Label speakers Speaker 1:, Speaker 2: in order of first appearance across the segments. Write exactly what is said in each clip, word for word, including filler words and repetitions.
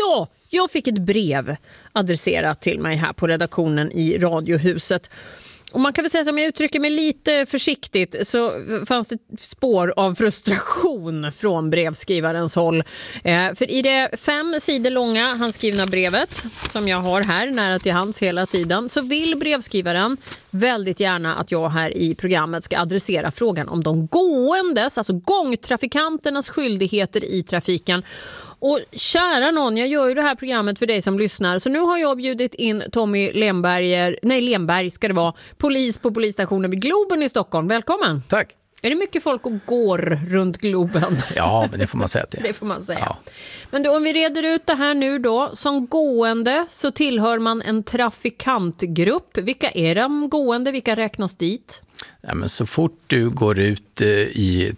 Speaker 1: Ja, jag fick ett brev adresserat till mig här på redaktionen i Radiohuset. Och man kan väl säga att om jag uttrycker mig lite försiktigt så fanns det spår av frustration från brevskrivarens håll. Eh, för i det fem sidor långa handskrivna brevet som jag har här nära till hands hela tiden så vill brevskrivaren väldigt gärna att jag här i programmet ska adressera frågan om de gåendes, alltså gångtrafikanternas skyldigheter i trafiken. Och kära någon, jag gör ju det här programmet för dig som lyssnar. Så nu har jag bjudit in Tommy Lemberger, nej Lemberg ska det vara, polis på polisstationen vid Globen i Stockholm. Välkommen.
Speaker 2: Tack.
Speaker 1: Är det mycket folk och går runt Globen?
Speaker 2: Ja, men det får man säga till.
Speaker 1: Det får man säga.
Speaker 2: Ja.
Speaker 1: Men då, om vi reder ut det här nu då. Som gående så tillhör man en trafikantgrupp. Vilka är de gående? Vilka räknas dit?
Speaker 2: Ja, men så fort du går ut eh, i,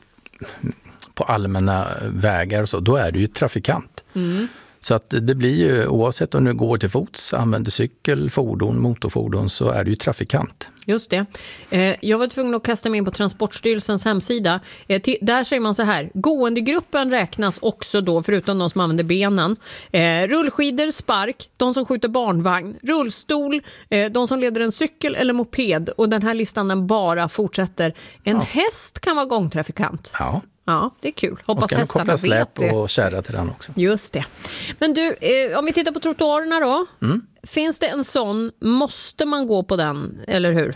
Speaker 2: på allmänna vägar och så, då är du ju trafikant. Mm. Så att det blir ju, oavsett om du går till fots, använder cykel, fordon, motorfordon, så är du ju trafikant.
Speaker 1: Just det. Eh, jag var tvungen att kasta mig in på Transportstyrelsens hemsida. Eh, till, där säger man så här. Gåendegruppen räknas också då, förutom de som använder benen. Eh, rullskidor, spark, de som skjuter barnvagn, rullstol, eh, de som leder en cykel eller moped. Och den här listan den bara fortsätter. En ja. häst kan vara gångtrafikant.
Speaker 2: Ja.
Speaker 1: Ja, det är kul. Hoppas hästarna
Speaker 2: koppla
Speaker 1: vet
Speaker 2: släp
Speaker 1: det.
Speaker 2: Och kärra till den också.
Speaker 1: Just det. Men du, eh, om vi tittar på trottoarerna då. Mm. Finns det en sån, måste man gå på den, eller hur?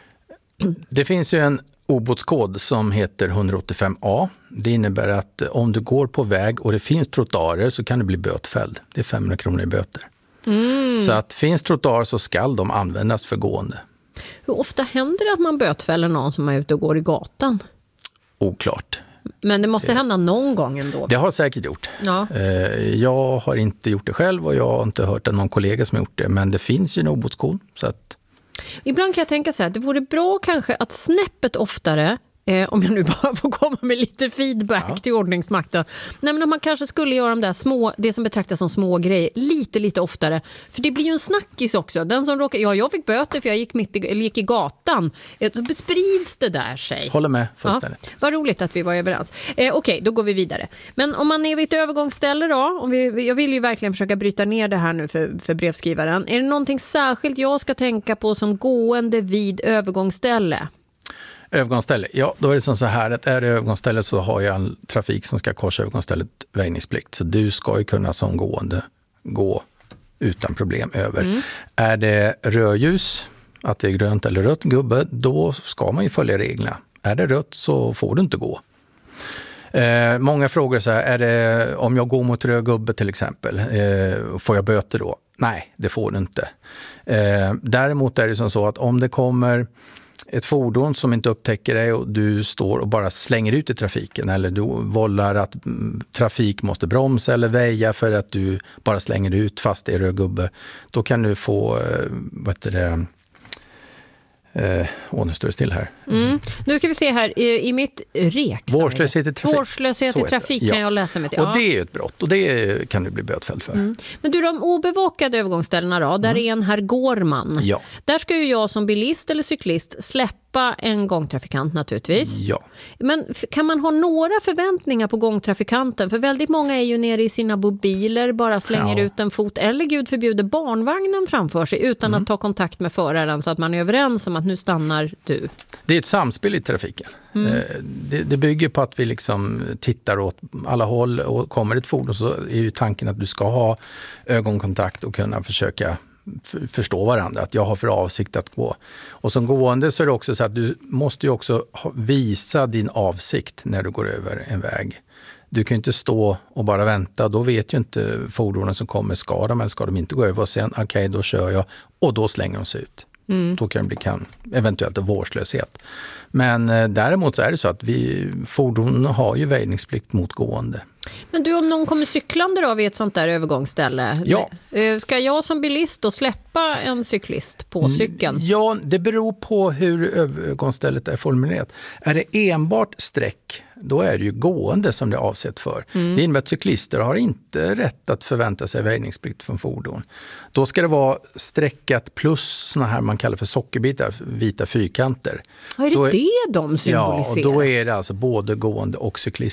Speaker 2: Det finns ju en obotskod som heter ett åttiofem A. Det innebär att om du går på väg och det finns trottoarer så kan du bli bötfälld. Det är femhundra kronor i böter. Mm. Så att finns trottoarer så ska de användas för gående.
Speaker 1: Hur ofta händer det att man bötfäller någon som är ute och går i gatan?
Speaker 2: Oklart.
Speaker 1: Men det måste hända någon gång ändå.
Speaker 2: Det har säkert gjort.
Speaker 1: Ja.
Speaker 2: Jag har inte gjort det själv och jag har inte hört att någon kollega som har gjort det. Men det finns ju en obotskod. Så att...
Speaker 1: Ibland kan jag tänka så här, det vore bra kanske att snäppet oftare, eh, om jag nu bara får komma med lite feedback ja. till ordningsmakten. Nej, men man kanske skulle göra de där små, det som betraktas som små grejer lite, lite oftare. För det blir ju en snackis också. Den som råkar, ja, jag fick böter för jag gick, mitt i, eller gick i gatan. Då sprids det där sig.
Speaker 2: Håller med fullständigt.
Speaker 1: Ja, vad roligt att vi var överens. Eh, Okej, okay, då går vi vidare. Men om man är vid ett övergångsställe då, om vi, jag vill ju verkligen försöka bryta ner det här nu för, för brevskrivaren. Är det någonting särskilt jag ska tänka på som gående vid övergångsställe?
Speaker 2: Övergångsställe. Ja, då är det som så här att är det övergångsställe så har jag en trafik som ska korsa övergångsstället väjningsplikt. Så du ska ju kunna som gående gå utan problem över. Mm. Är det rödljus, att det är grönt eller rött gubbe, då ska man ju följa reglerna. Är det rött så får du inte gå. Eh, många frågar så här, är det, om jag går mot röd gubbe till exempel, eh, får jag böter då? Nej, det får du inte. Eh, däremot är det som så att om det kommer ett fordon som inte upptäcker dig och du står och bara slänger ut i trafiken eller du vållar att trafik måste bromsa eller väja för att du bara slänger ut fast i röd gubbe, då kan du få, vad heter det, Eh, åh, nu står det still här.
Speaker 1: Mm. Nu ska vi se här i, i mitt rek.
Speaker 2: Vårdslöshet i trafik.
Speaker 1: Vårdslöshet i trafik kan ja. jag läsa mig till.
Speaker 2: Ja. Och det är ju ett brott och det kan du bli bötfälld för. Mm.
Speaker 1: Men du, de obevakade övergångsställena då, där mm. är en herr Gårman.
Speaker 2: Ja.
Speaker 1: Där ska ju jag som bilist eller cyklist släppa en gångtrafikant naturligtvis.
Speaker 2: Ja.
Speaker 1: Men kan man ha några förväntningar på gångtrafikanten? För väldigt många är ju nere i sina mobiler, bara slänger ja. ut en fot eller gud förbjuder barnvagnen framför sig utan mm. att ta kontakt med föraren så att man är överens om att nu stannar du.
Speaker 2: Det är ett samspel i trafiken. Mm. Det, det bygger på att vi liksom tittar åt alla håll och kommer ett fordon så är ju tanken att du ska ha ögonkontakt och kunna försöka förstå varandra, att jag har för avsikt att gå. Och som gående så är det också så att du måste ju också visa din avsikt när du går över en väg. Du kan ju inte stå och bara vänta, då vet ju inte fordonen som kommer, ska de eller ska de inte gå över och sen okej, okay, då kör jag och då slänger de sig ut. Mm. Då kan det bli kan, eventuellt en vårdslöshet. Men eh, däremot så är det så att vi fordon har ju väjningsplikt mot gående.
Speaker 1: Men du, om någon kommer cyklande då vid ett sånt där övergångsställe,
Speaker 2: ja.
Speaker 1: ska jag som bilist då släppa en cyklist på cykeln?
Speaker 2: Ja, det beror på hur övergångsstället är formulerat. Är det enbart sträck, då är det ju gående som det är avsett för. Mm. Det innebär att cyklister har inte rätt att förvänta sig väjningsplikt från fordon. Då ska det vara sträckat plus såna här man kallar för sockerbitar, vita fyrkanter.
Speaker 1: Ja, är det
Speaker 2: då är,
Speaker 1: det de symboliserar?
Speaker 2: Ja, och då är det alltså både gående och cyklister.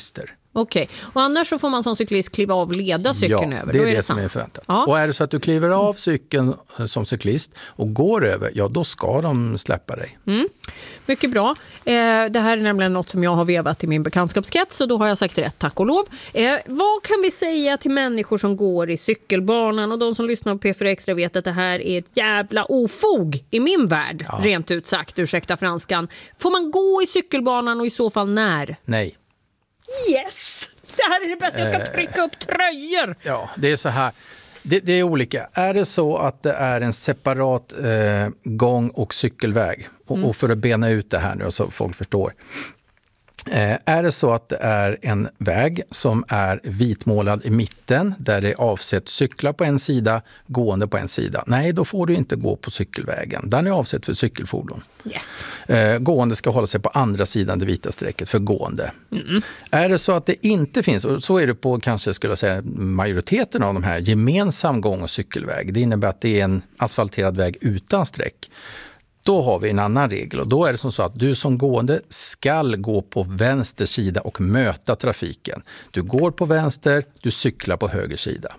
Speaker 1: Okej, okay. Och annars så får man som cyklist kliva av och leda cykeln
Speaker 2: ja,
Speaker 1: över?
Speaker 2: det är
Speaker 1: då är
Speaker 2: det,
Speaker 1: det
Speaker 2: som
Speaker 1: sant.
Speaker 2: är förväntat.
Speaker 1: Ja.
Speaker 2: Och är det så att du kliver av cykeln som cyklist och går över, ja då ska de släppa dig.
Speaker 1: Mm. Mycket bra. Eh, det här är nämligen något som jag har vevat i min bekantskapskrets, så då har jag sagt rätt, tack och lov. Eh, vad kan vi säga till människor som går i cykelbanan, och de som lyssnar på P fyra Extra vet att det här är ett jävla ofog i min värld, ja. Rent ut sagt, ursäkta franskan. Får man gå i cykelbanan och i så fall när?
Speaker 2: Nej.
Speaker 1: Yes! Det här är det bästa, jag ska trycka upp tröjor.
Speaker 2: Ja, det är så här. Det, det är olika. Är det så att det är en separat eh, gång- och cykelväg, och, mm. och för att bena ut det här nu så folk förstår. Eh, är det så att det är en väg som är vitmålad i mitten där det är avsett cykla på en sida, gående på en sida. Nej, då får du inte gå på cykelvägen. Den är avsett för cykelfordon.
Speaker 1: Yes.
Speaker 2: Eh, gående ska hålla sig på andra sidan det vita strecket för gående. Mm. Är det så att det inte finns, och så är det på kanske skulle jag säga majoriteten av de här, gemensam gång- och cykelväg. Det innebär att det är en asfalterad väg utan streck. Då har vi en annan regel, och då är det som så att du som gående skall gå på vänster sida och möta trafiken. Du går på vänster, du cyklar på höger sida.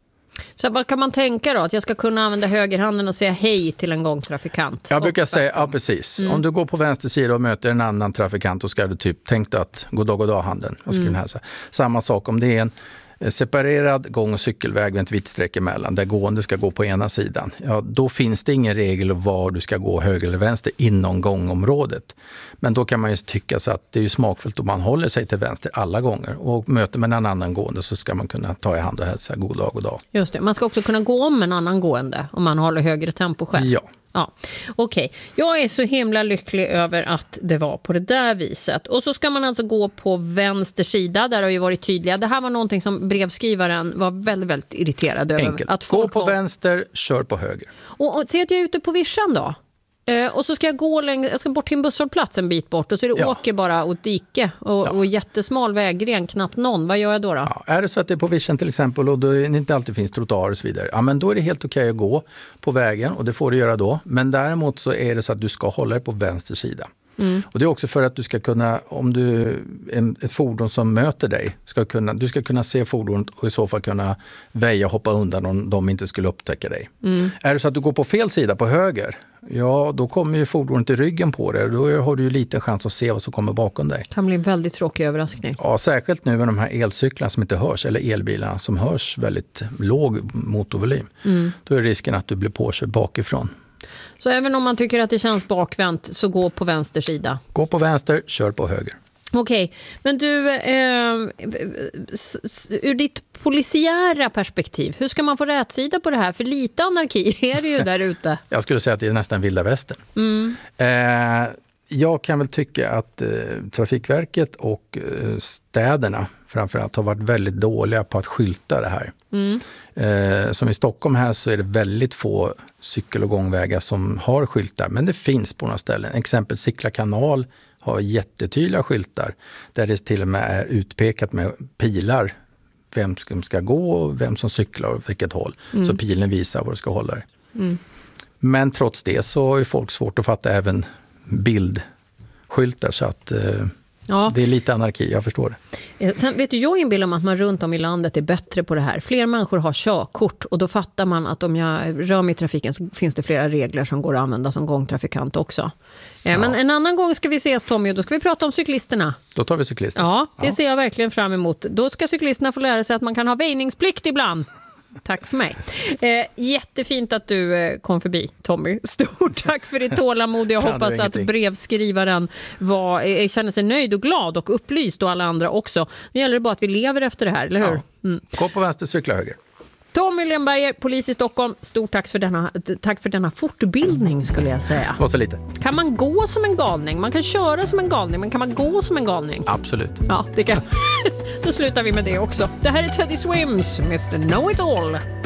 Speaker 1: Så vad kan man tänka då? Att jag ska kunna använda högerhanden och säga hej till en gångtrafikant?
Speaker 2: Jag brukar säga, ja precis. Mm. Om du går på vänster sida och möter en annan trafikant, då ska du typ tänka att god dag, god dag handen. Vad skulle mm. hälsa? Samma sak om det är en separerad gång- och cykelväg med ett vitt streck emellan där gående ska gå på ena sidan. Ja, då finns det ingen regel var du ska gå höger eller vänster inom gångområdet. Men då kan man ju tycka så att det är ju smakfullt om man håller sig till vänster alla gånger, och möter med en annan gående så ska man kunna ta i hand och hälsa god dag och dag.
Speaker 1: Just det, man ska också kunna gå om en annan gående om man håller högre tempo själv.
Speaker 2: Ja.
Speaker 1: Ja, okej. Okay. Jag är så himla lycklig över att det var på det där viset. Och så ska man alltså gå på vänster sida, där har vi varit tydliga. Det här var någonting som brevskrivaren var väldigt, väldigt irriterad över.
Speaker 2: Enkelt.
Speaker 1: Att folk
Speaker 2: gå på
Speaker 1: har...
Speaker 2: vänster, kör på höger.
Speaker 1: Och, och se att jag är ute på vischan då. Eh, och så ska jag gå längre, jag ska bort till en busshållplats en bit bort, och så är det ja. åker bara och dike och, ja. och jättesmal vägren, knappt någon. Vad gör jag då då?
Speaker 2: Ja, är det så att det är på vischan till exempel och då det inte alltid finns trottoarer och så vidare, ja, men då är det helt okej att gå på vägen, och det får du göra då. Men däremot så är det så att du ska hålla dig på vänster sida. Mm. Och det är också för att du ska kunna, om du en, ett fordon som möter dig, ska kunna, du ska kunna se fordonet och i så fall kunna väja och hoppa undan om de inte skulle upptäcka dig. Mm. Är det så att du går på fel sida, på höger, ja då kommer ju fordonet i ryggen på dig, och då har du ju liten chans att se vad som kommer bakom dig.
Speaker 1: Det kan bli en väldigt tråkig överraskning.
Speaker 2: Ja, särskilt nu med de här elcyklarna som inte hörs, eller elbilarna som hörs väldigt låg motorvolym. Mm. Då är risken att du blir påkörd bakifrån.
Speaker 1: Så även om man tycker att det känns bakvänt, så gå på vänster sida.
Speaker 2: Gå på vänster, kör på höger.
Speaker 1: Okej, okay. Men du, eh, ur ditt polisiära perspektiv, hur ska man få rätsida på det här? För lite anarki är det ju där ute.
Speaker 2: Jag skulle säga att det är nästan vilda västern. Mm. Eh, jag kan väl tycka att eh, Trafikverket och eh, städerna framförallt har varit väldigt dåliga på att skylta det här. Mm. Eh, som i Stockholm här så är det väldigt få cykel- och gångvägar som har skyltar, men det finns på några ställen. Exempel Sickla kanal har jättetydliga skyltar där det till och med är utpekat med pilar vem som ska gå och vem som cyklar och vilket håll. Mm. Så pilen visar var du ska hålla dig. Mm. Men trots det så är folk svårt att fatta även bildskyltar, så att eh, ja. det är lite anarki, jag förstår det.
Speaker 1: Sen vet du, jag inbillar mig att man runt om i landet är bättre på det här. Fler människor har körkort, och då fattar man att om jag rör mig i trafiken så finns det flera regler som går att använda som gångtrafikant också. Ja. Men en annan gång ska vi ses, Tommy, och då ska vi prata om cyklisterna.
Speaker 2: Då tar vi cyklisterna.
Speaker 1: Ja, det ja. ser jag verkligen fram emot. Då ska cyklisterna få lära sig att man kan ha väjningsplikt ibland. Tack för mig. Eh, jättefint att du eh, kom förbi, Tommy. Stort tack för ditt tålamod. Jag hoppas att brevskrivaren var, eh, känner sig nöjd och glad och upplyst, och alla andra också. Nu gäller det bara att vi lever efter det här, eller hur?
Speaker 2: Ja. Mm. Gå på vänster, cykla höger.
Speaker 1: Tommy Lenberger, polis i Stockholm. Stort tack för denna, tack för denna fortbildning, skulle jag säga.
Speaker 2: Och så lite.
Speaker 1: Kan man gå som en galning? Man kan köra som en galning, men kan man gå som en galning?
Speaker 2: Absolut.
Speaker 1: Ja, det kan. Då slutar vi med det också. Det här är Teddy Swims, mister Know It All.